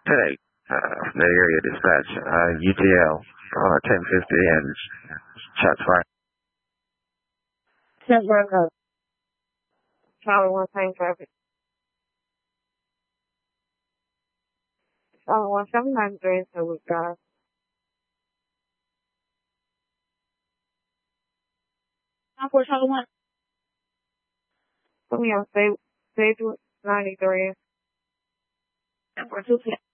Today, the area dispatch, UTL, 1050 and shots fired. 10 Bravo. Charlie 1 same traffic. Charlie 1793, so we've got 4 Charlie 1. we have Sage 93. And 4 2